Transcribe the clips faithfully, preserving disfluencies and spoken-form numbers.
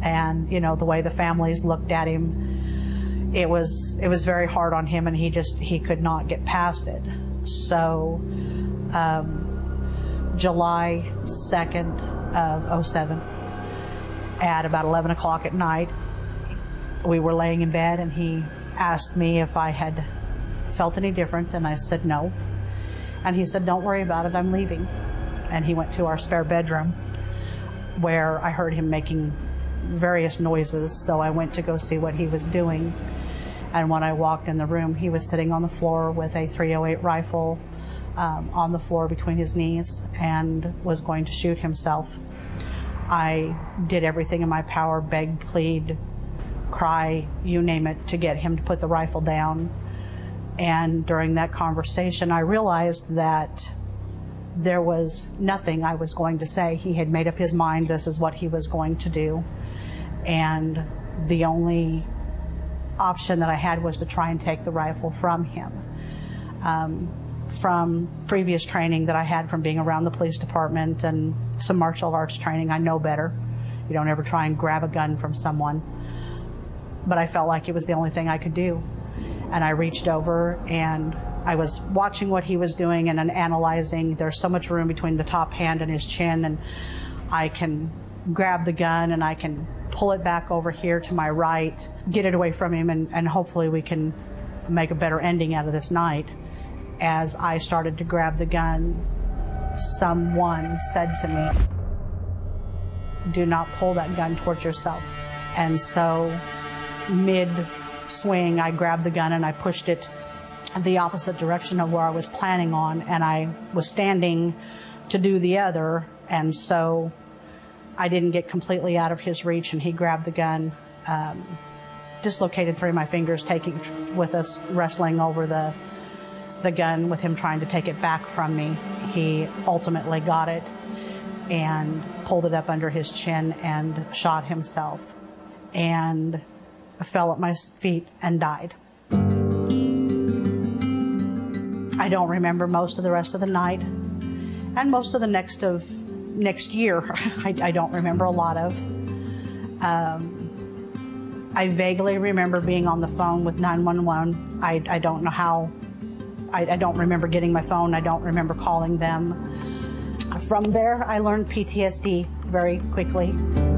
And, you know, the way the families looked at him, it was, it was very hard on him, and he just, he could not get past it. So, um, July second of oh seven, at about eleven o'clock at night, we were laying in bed, and he asked me if I had felt any different, and I said no. And he said, "Don't worry about it, I'm leaving." And he went to our spare bedroom, where I heard him making various noises, so I went to go see what he was doing. And when I walked in the room, he was sitting on the floor with a three oh eight rifle um, on the floor between his knees, and was going to shoot himself. I did everything in my power, beg, plead, cry, you name it, to get him to put the rifle down. And during that conversation, I realized that there was nothing I was going to say. He had made up his mind, this is what he was going to do. And the only option that I had was to try and take the rifle from him. Um, from previous training that I had from being around the police department and some martial arts training, I know better. You don't ever try and grab a gun from someone. But I felt like it was the only thing I could do. And I reached over, and I was watching what he was doing and analyzing. There's so much room between the top hand and his chin, and I can grab the gun and I can pull it back over here to my right, get it away from him, and, and hopefully we can make a better ending out of this night. As I started to grab the gun, someone said to me, "Do not pull that gun towards yourself." And so mid-swing, I grabbed the gun and I pushed it the opposite direction of where I was planning on, and I was standing to do the other, and so I didn't get completely out of his reach, and he grabbed the gun, um, dislocated three of my fingers, taking with us wrestling over the the gun with him trying to take it back from me. He ultimately got it and pulled it up under his chin and shot himself, and fell at my feet and died. I don't remember most of the rest of the night, and most of the next of next year I, I don't remember a lot of. Um, I vaguely remember being on the phone with nine one one. I, I don't know how. I, I don't remember getting my phone. I don't remember calling them. From there, I learned P T S D very quickly.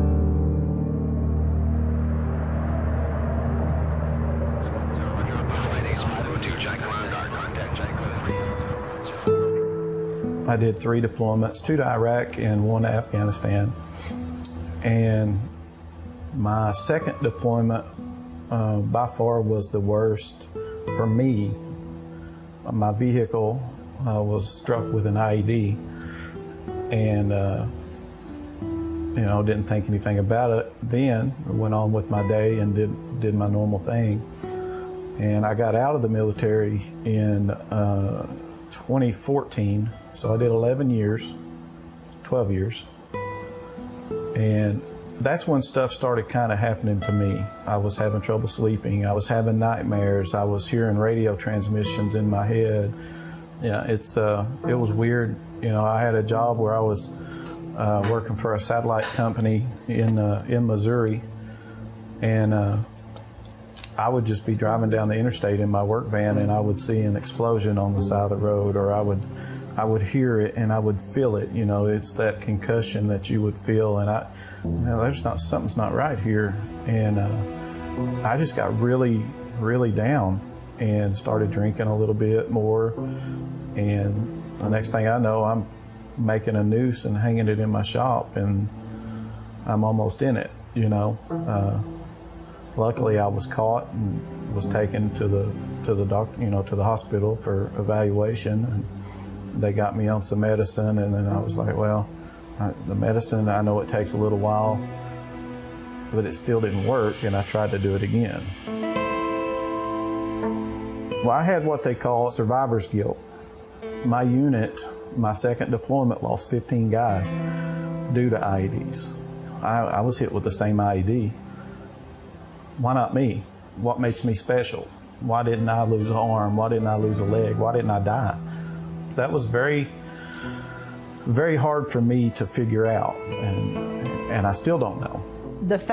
I did three deployments, two to Iraq and one to Afghanistan. And my second deployment uh, by far was the worst for me. My vehicle uh, was struck with an I E D, and uh, you know, didn't think anything about it then. I went on with my day and did, did my normal thing. And I got out of the military in uh, twenty fourteen. So I did eleven years, twelve years, and that's when stuff started kind of happening to me. I was having trouble sleeping, I was having nightmares, I was hearing radio transmissions in my head. Yeah, it's uh, it was weird. You know, I had a job where I was uh, working for a satellite company in uh, in Missouri, and uh, I would just be driving down the interstate in my work van, and I would see an explosion on the side of the road, or I would I would hear it and I would feel it. You know, it's that concussion that you would feel, and I, you know, there's not, something's not right here. And uh, I just got really, really down and started drinking a little bit more. And the next thing I know, I'm making a noose and hanging it in my shop, and I'm almost in it, you know. Uh, luckily, I was caught and was taken to the to the doc, you know, to the hospital for evaluation. And they got me on some medicine, and then I was like, well, I, the medicine, I know it takes a little while, but it still didn't work, and I tried to do it again. Well, I had what they call survivor's guilt. My unit, my second deployment, lost fifteen guys due to I E Ds. I, I was hit with the same I E D. Why not me? What makes me special? Why didn't I lose an arm? Why didn't I lose a leg? Why didn't I die? That was very, very hard for me to figure out, and, and I still don't know. The